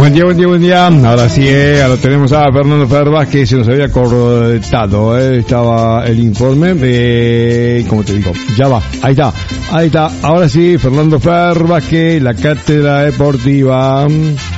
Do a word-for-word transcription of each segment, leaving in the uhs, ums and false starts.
buen día, buen día, buen día. Ahora sí, eh, ahora tenemos a Fernando Fer Vázquez, se nos había cortado, eh, estaba el informe de, ¿cómo te digo? Ya va, ahí está, ahí está. Ahora sí, Fernando Fer Vázquez, la cátedra deportiva.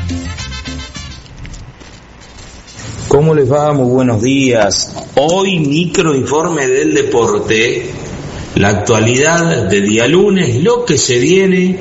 ¿Cómo les va? Muy buenos días. Hoy microinforme del deporte, la actualidad de día lunes, lo que se viene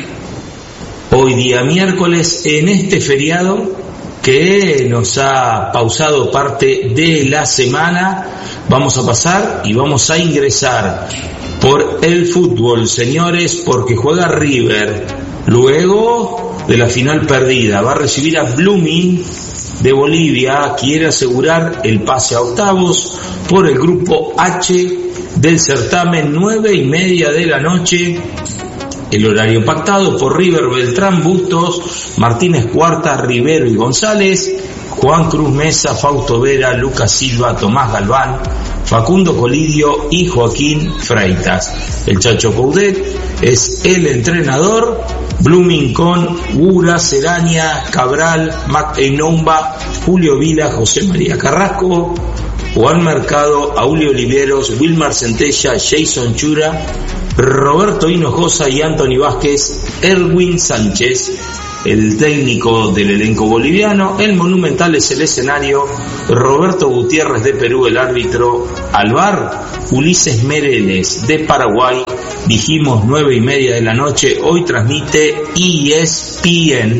hoy día miércoles en este feriado que nos ha pausado parte de la semana. Vamos a pasar y vamos a ingresar por el fútbol, señores, porque juega River luego de la final perdida. Va a recibir a Blooming de Bolivia, quiere asegurar el pase a octavos por el grupo H del certamen, nueve y media de la noche. El horario pactado por River: Beltrán, Bustos, Martínez Cuarta, Rivero y González, Juan Cruz Mesa, Fausto Vera, Lucas Silva, Tomás Galván, Facundo Colidio y Joaquín Freitas. El Chacho Coudet es el entrenador. Blooming con Gura, Ceraña, Cabral, Mac Einomba, Julio Vila, José María Carrasco, Juan Mercado, Aulio Oliveros, Wilmar Centella, Jason Chura, Roberto Hinojosa y Anthony Vázquez, Erwin Sánchez, el técnico del elenco boliviano. El Monumental es el escenario, Roberto Gutiérrez de Perú el árbitro, al V A R Ulises Mereles de Paraguay. Dijimos nueve y media de la noche, hoy transmite E S P N.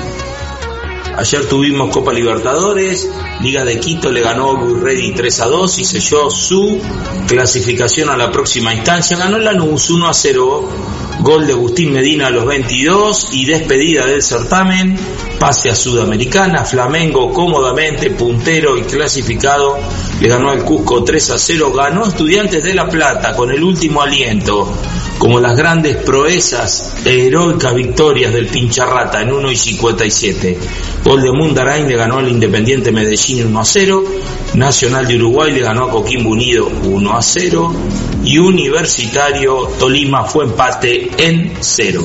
Ayer tuvimos Copa Libertadores, Liga de Quito le ganó a Blue Ready tres a dos y selló su clasificación a la próxima instancia. Ganó Lanús uno a cero, gol de Agustín Medina a los veintidós y despedida del certamen. Pase a Sudamericana, Flamengo cómodamente puntero y clasificado, le ganó al Cusco tres a cero, ganó Estudiantes de La Plata con el último aliento, como las grandes proezas e heroicas victorias del Pincharrata en uno y cincuenta y siete. Gol de Mundarain le ganó al Independiente Medellín uno a cero, Nacional de Uruguay le ganó a Coquimbo Unido uno a cero y Universitario Tolima fue empate en cero.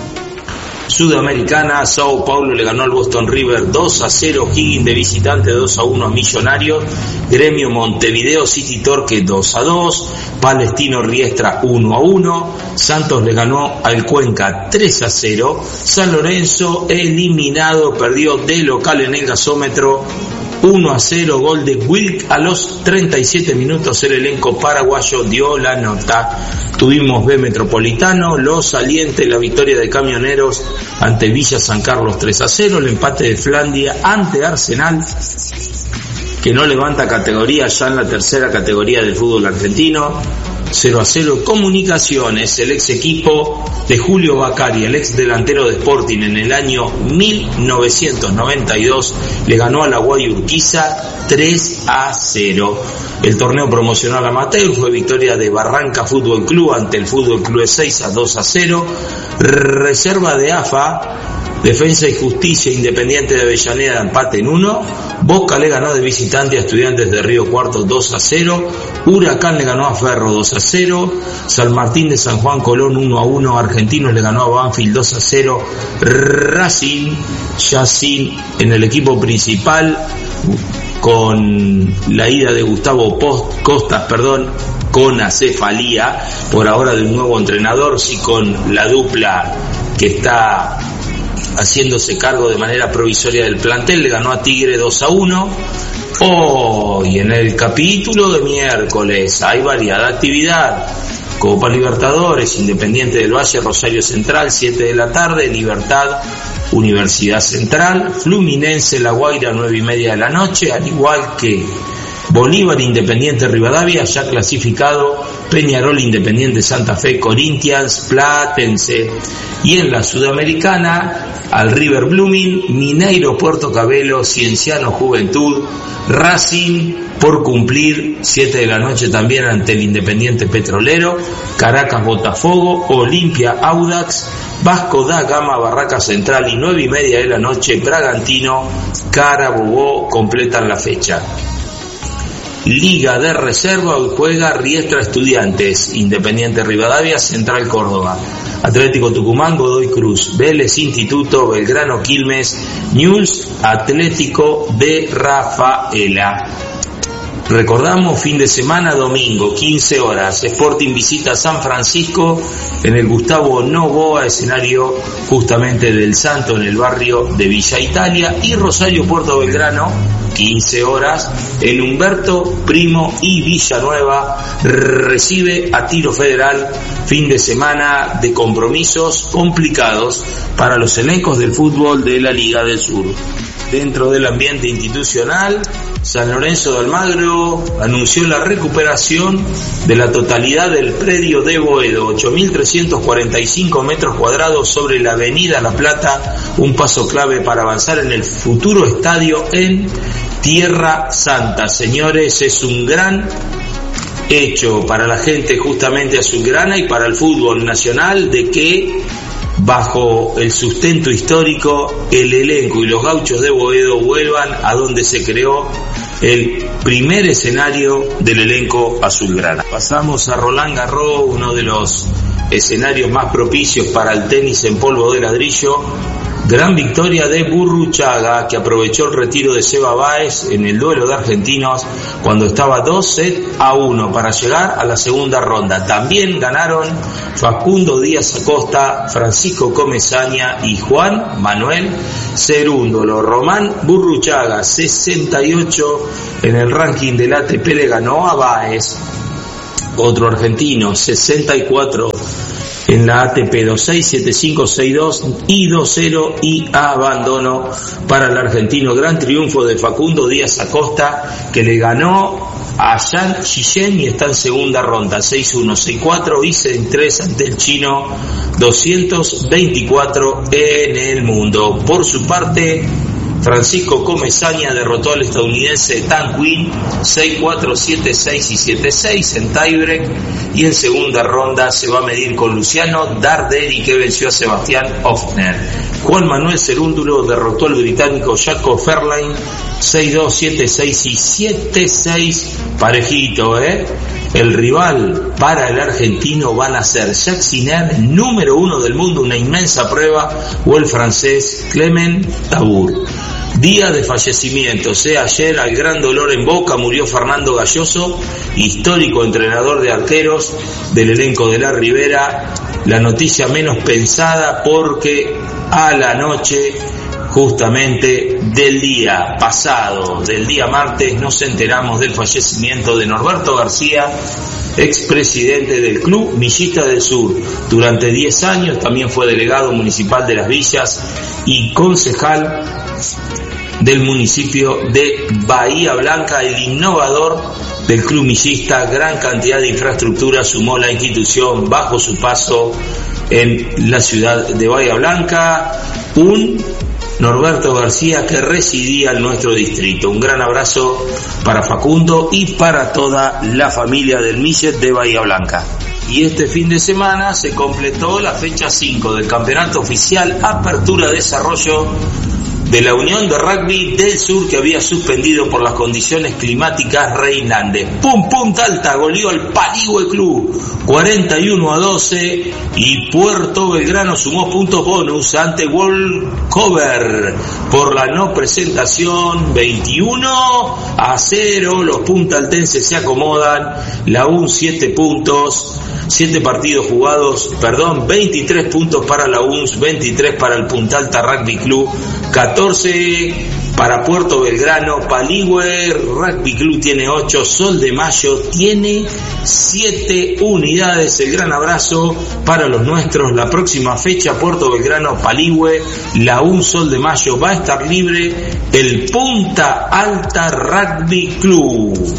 Sudamericana, Sao Paulo le ganó al Boston River dos a cero, Higgins de visitante dos a uno a Millonarios, Gremio Montevideo City Torque dos a dos, Palestino Riestra uno a uno, Santos le ganó al Cuenca tres a cero, San Lorenzo eliminado, perdió de local en el gasómetro uno a cero, gol de Wilk a los treinta y siete minutos, el elenco paraguayo dio la nota. Tuvimos B Metropolitano, Los Salientes, la victoria de Camioneros ante Villa San Carlos tres a cero, el empate de Flandia ante Arsenal, que no levanta categoría ya en la tercera categoría del fútbol argentino, cero a cero. Comunicaciones, el ex equipo de Julio Bacari, el ex delantero de Sporting en el año mil novecientos noventa y dos, le ganó a la Guay Urquiza tres a cero. El torneo promocional amateur fue victoria de Barranca Fútbol Club ante el Fútbol Club Ezeiza dos a cero. Reserva de A F A, Defensa y Justicia Independiente de Avellaneda empate en uno, Boca le ganó de visitante a Estudiantes de Río Cuarto dos a cero, Huracán le ganó a Ferro dos a cero, San Martín de San Juan Colón uno a uno, Argentinos le ganó a Banfield dos a cero, Racing, Yacine en el equipo principal, con la ida de Gustavo Post, Costas, perdón, con acefalía por ahora de un nuevo entrenador, sí, con la dupla que está haciéndose cargo de manera provisoria del plantel, le ganó a Tigre dos a uno. Hoy en el capítulo de miércoles hay variada actividad. Copa Libertadores, Independiente del Valle, Rosario Central, siete de la tarde, Libertad, Universidad Central, Fluminense, La Guaira, nueve y media de la noche, al igual que Bolívar, Independiente Rivadavia, ya clasificado, Peñarol, Independiente Santa Fe, Corinthians, Platense. Y en la Sudamericana, al River Blooming, Mineiro Puerto Cabello, Cienciano Juventud, Racing por cumplir, siete de la noche también ante el Independiente Petrolero, Caracas Botafogo, Olimpia Audax, Vasco da Gama Barraca Central y nueve y media de la noche Bragantino Carabobo completan la fecha. Liga de Reserva, hoy juega Riestra Estudiantes, Independiente Rivadavia, Central Córdoba. Atlético Tucumán, Godoy Cruz, Vélez Instituto, Belgrano Quilmes, Newell's Atlético de Rafaela. Recordamos, fin de semana, domingo, quince horas, Sporting visita San Francisco en el Gustavo Noboa, escenario justamente del Santo en el barrio de Villa Italia, y Rosario Puerto Belgrano, quince horas, en Humberto Primo y Villanueva, recibe a Tiro Federal. Fin de semana de compromisos complicados para los elencos del fútbol de la Liga del Sur. Dentro del ambiente institucional, San Lorenzo de Almagro anunció la recuperación de la totalidad del predio de Boedo, ocho mil trescientos cuarenta y cinco metros cuadrados sobre la avenida La Plata, un paso clave para avanzar en el futuro estadio en Tierra Santa. Señores, es un gran hecho para la gente justamente azulgrana y para el fútbol nacional de que bajo el sustento histórico el elenco y los gauchos de Boedo vuelvan a donde se creó el primer escenario del elenco azulgrana. Pasamos a Roland Garros, uno de los escenarios más propicios para el tenis en polvo de ladrillo. Gran victoria de Burruchaga, que aprovechó el retiro de Seba Báez en el duelo de argentinos cuando estaba dos sets a uno para llegar a la segunda ronda. También ganaron Facundo Díaz Acosta, Francisco Comesaña y Juan Manuel Cerúndolo. Román Burruchaga, sesenta y ocho en el ranking del A T P, le ganó a Báez, otro argentino, sesenta y cuatro en la A T P, dos seis, siete cinco, seis dos y dos cero, y abandono para el argentino. Gran triunfo de Facundo Díaz Acosta, que le ganó a Yan Guillén y está en segunda ronda, seis uno, seis cuatro y seis tres ante el chino, doscientos veinticuatro en el mundo. Por su parte, Francisco Comesaña derrotó al estadounidense Tan Quinn seis cuatro, siete seis y siete seis en tiebreak, y en segunda ronda se va a medir con Luciano Darderi, que venció a Sebastián Hoffner. Juan Manuel Cerúndolo derrotó al británico Jacob Fairlane seis dos, siete seis y siete seis, parejito, ¿eh? El rival para el argentino van a ser Jacques Sinner, número uno del mundo, una inmensa prueba, o el francés Clement Tabour. Día de fallecimientos, ¿eh? Ayer, al gran dolor en Boca, murió Fernando Galloso, histórico entrenador de arqueros del elenco de la Ribera. La noticia menos pensada, porque a la noche justamente del día pasado, del día martes, nos enteramos del fallecimiento de Norberto García, expresidente del Club Millista del Sur. Durante diez años también fue delegado municipal de Las Villas y concejal del municipio de Bahía Blanca. El innovador del Club Millista, gran cantidad de infraestructura sumó la institución bajo su paso en la ciudad de Bahía Blanca. Un Norberto García que residía en nuestro distrito. Un gran abrazo para Facundo y para toda la familia del Millet de Bahía Blanca. Y este fin de semana se completó la fecha cinco del Campeonato Oficial Apertura Desarrollo de la Unión de Rugby del Sur, que había suspendido por las condiciones climáticas reinantes. Pum Punta Alta goleó al Paligüe Club cuarenta y uno a doce, y Puerto Belgrano sumó puntos bonus ante Walcover por la no presentación. Veintiuno a cero, los puntaltenses se acomodan. La U N siete puntos, siete partidos jugados, perdón, veintitrés puntos para la U N S, veintitrés para el Punta Alta Rugby Club, catorce para Puerto Belgrano. Paligüe Rugby Club tiene ocho, Sol de Mayo tiene siete unidades. El gran abrazo para los nuestros. La próxima fecha, Puerto Belgrano, Paligüe, la U N Sol de Mayo, va a estar libre el Punta Alta Rugby Club.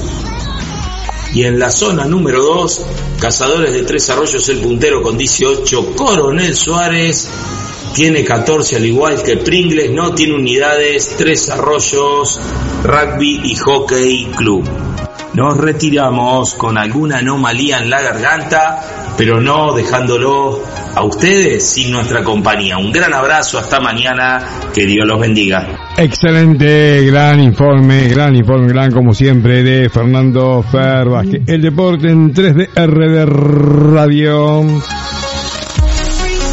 Y en la zona número dos, Cazadores de Tres Arroyos, el puntero con dieciocho, Coronel Suárez tiene catorce, al igual que Pringles, no tiene unidades. Tres Arroyos Rugby y Hockey Club. Nos retiramos con alguna anomalía en la garganta, pero no dejándolo a ustedes sin nuestra compañía. Un gran abrazo, hasta mañana, que Dios los bendiga. Excelente, gran informe, gran informe, gran como siempre, de Fernando Fer Vázquez. El deporte en tres D R de Radio.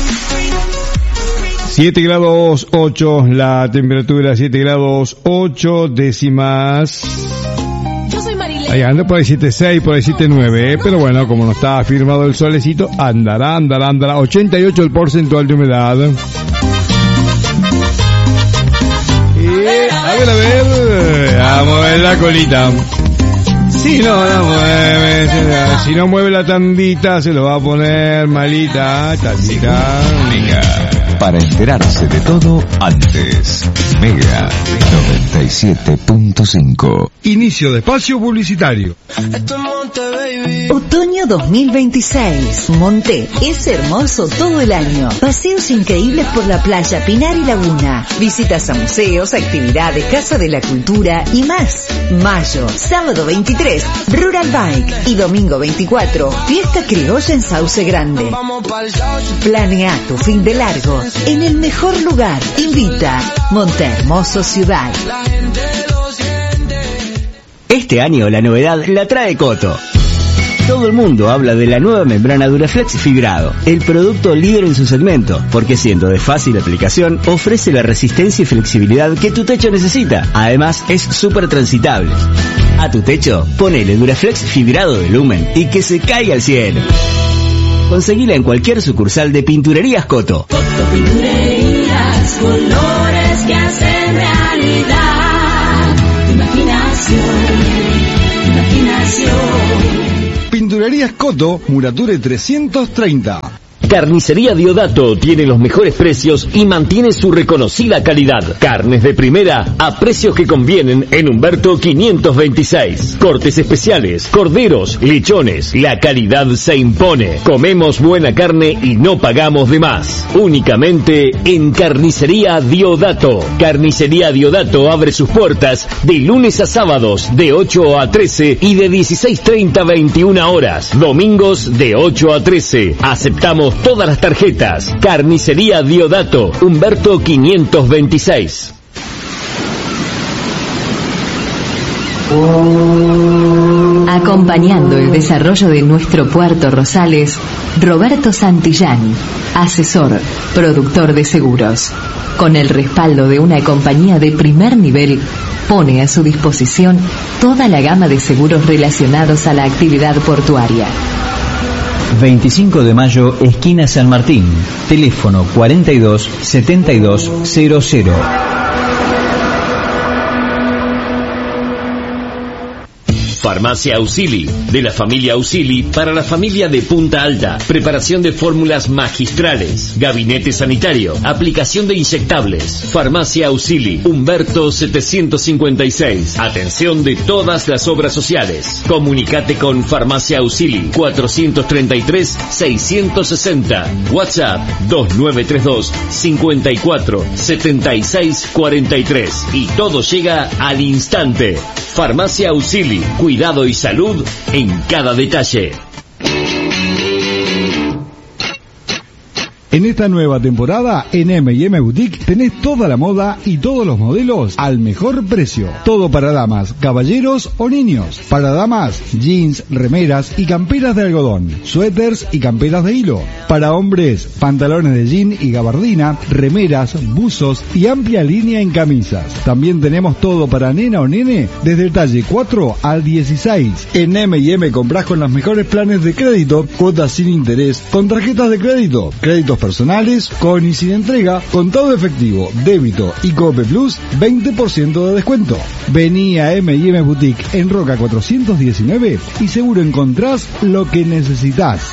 siete grados ocho, la temperatura siete grados ocho décimas. Yo soy Marilena. Ahí anda por ahí siete seis, por ahí siete nueve, eh, pero bueno, como no está firmado el solecito, andará, andará, andará. ochenta y ocho el porcentual de humedad. Y, a ver, a ver, vamos a ver la colita. Si no la mueve, si no mueve la tandita, se lo va a poner malita, tandita. Mega. Para enterarse de todo antes. Mega noventa y siete punto cinco. Inicio de espacio publicitario. Otoño dos mil veintiséis. Monte es hermoso todo el año. Paseos increíbles por la playa, Pinar y Laguna. Visitas a museos, actividades, Casa de la Cultura y más. Mayo, sábado veintitrés, Rural Bike. Y domingo veinticuatro, fiesta criolla en Sauce Grande. Planea tu fin de largo en el mejor lugar. Invita Monte Hermoso Ciudad. Este año la novedad la trae Coto. Todo el mundo habla de la nueva membrana Duraflex Fibrado, el producto líder en su segmento, porque siendo de fácil aplicación, ofrece la resistencia y flexibilidad que tu techo necesita. Además, es súper transitable. A tu techo, ponele Duraflex Fibrado de Lumen y que se caiga al cielo. Conseguila en cualquier sucursal de Pinturerías Coto. Coto Pinturerías, colores que hacen realidad. Imaginación, imaginación. Pinturerías Coto, Murature trescientos treinta. Carnicería Diodato tiene los mejores precios y mantiene su reconocida calidad. Carnes de primera a precios que convienen en Humberto quinientos veintiséis. Cortes especiales, corderos, lechones. La calidad se impone. Comemos buena carne y no pagamos de más. Únicamente en Carnicería Diodato. Carnicería Diodato abre sus puertas de lunes a sábados de ocho a trece y de dieciséis treinta a veintiuna horas. Domingos de ocho a trece. Aceptamos todas las tarjetas. Carnicería Diodato, Humberto quinientos veintiséis. Acompañando el desarrollo de nuestro Puerto Rosales, Roberto Santillán, asesor, productor de seguros. Con el respaldo de una compañía de primer nivel, pone a su disposición toda la gama de seguros relacionados a la actividad portuaria. veinticinco de mayo, esquina San Martín. Teléfono cuarenta y dos setenta y dos cero cero. Farmacia Ausili, de la familia Ausili para la familia de Punta Alta. Preparación de fórmulas magistrales, gabinete sanitario, aplicación de inyectables. Farmacia Ausili, Humberto setecientos cincuenta y seis. Atención de todas las obras sociales. Comunicate con Farmacia Ausili cuatrocientos treinta y tres seiscientos sesenta. WhatsApp dos nueve tres dos cincuenta y cuatro setenta y seis cuarenta y tres. Y todo llega al instante. Farmacia Ausili, cuidado y salud en cada detalle. En esta nueva temporada, en eme y eme Boutique, tenés toda la moda y todos los modelos al mejor precio. Todo para damas, caballeros o niños. Para damas, jeans, remeras y camperas de algodón, suéteres y camperas de hilo. Para hombres, pantalones de jean y gabardina, remeras, buzos y amplia línea en camisas. También tenemos todo para nena o nene, desde el talle cuatro al dieciséis. En eme y eme comprás con los mejores planes de crédito, cuotas sin interés, con tarjetas de crédito, créditos personales, con y sin entrega, contado efectivo, débito y Cope Plus, veinte por ciento de descuento. Vení a eme y eme Boutique en Roca cuatrocientos diecinueve y seguro encontrás lo que necesitas.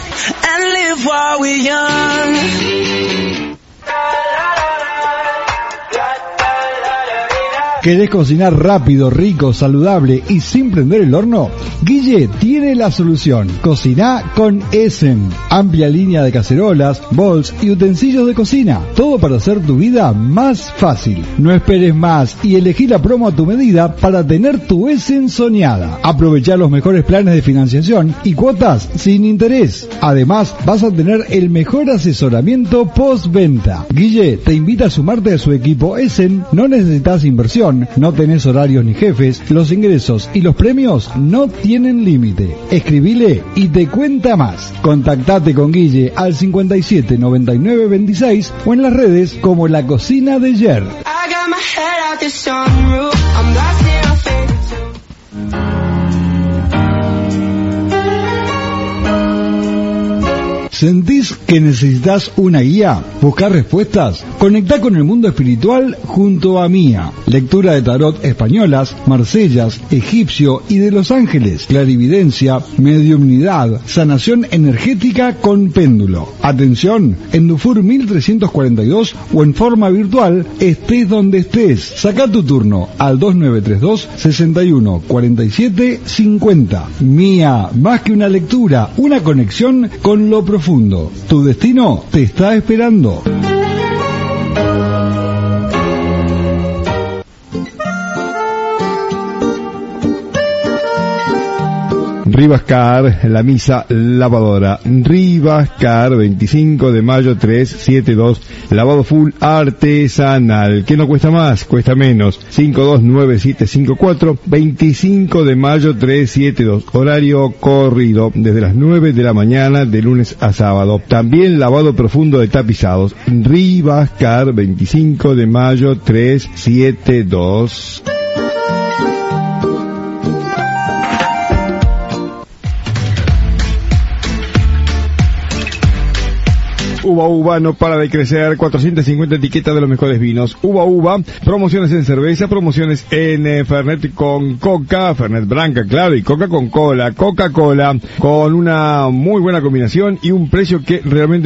¿Querés cocinar rápido, rico, saludable y sin prender el horno? Guille tiene la solución. Cociná con Essen. Amplia línea de cacerolas, bols y utensilios de cocina. Todo para hacer tu vida más fácil. No esperes más y elegí la promo a tu medida para tener tu Essen soñada. Aprovechá los mejores planes de financiación y cuotas sin interés. Además, vas a tener el mejor asesoramiento postventa. Guille te invita a sumarte a su equipo Essen. No necesitas inversión Atención, no tenés horarios ni jefes, los ingresos y los premios no tienen límite. Escribile y te cuenta más. Contactate con Guille al cincuenta y siete noventa y nueve veintiséis o en las redes como La Cocina de Jer. ¿Sentís que necesitas una guía? ¿Buscar respuestas? Conectá con el mundo espiritual junto a Mía. Lectura de tarot españolas, marsellas, egipcio y de los ángeles. Clarividencia, mediumnidad, sanación energética con péndulo. Atención, en Dufour mil trescientos cuarenta y dos o en forma virtual, estés donde estés. Saca tu turno al dos nueve tres dos, seis uno cuatro siete cinco cero. Mía, más que una lectura, una conexión con lo profundo. Tu destino te está esperando. Rivascar, la misa lavadora. Rivascar, veinticinco de mayo trescientos setenta y dos. Lavado full artesanal. ¿Qué no cuesta más? Cuesta menos. cinco dos nueve siete cinco cuatro. veinticinco de mayo trescientos setenta y dos. Horario corrido. Desde las nueve de la mañana de lunes a sábado. También lavado profundo de tapizados. Rivascar, veinticinco de mayo trescientos setenta y dos. Uva Uva no para de crecer, cuatrocientas cincuenta etiquetas de los mejores vinos. Uva Uva, promociones en cerveza, promociones en eh, Fernet con Coca, Fernet Branca, claro, y Coca con Cola, Coca-Cola, con una muy buena combinación y un precio que realmente